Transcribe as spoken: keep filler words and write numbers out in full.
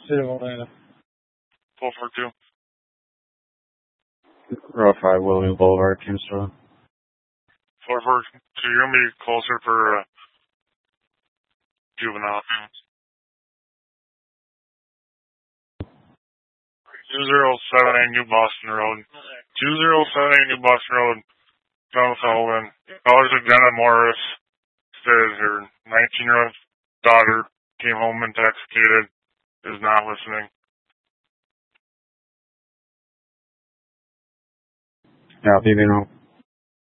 City of Atlanta. four four two. Row five, Willoughby Boulevard, Kingsville. four four two, you're going to be closer for uh, juvenile. two zero seven eight New Boston Road. two zero seven eight New Boston Road. John Sullivan. Callers of Jenna Morris. Says her nineteen-year-old daughter came home intoxicated. Is not listening. Yeah, you know.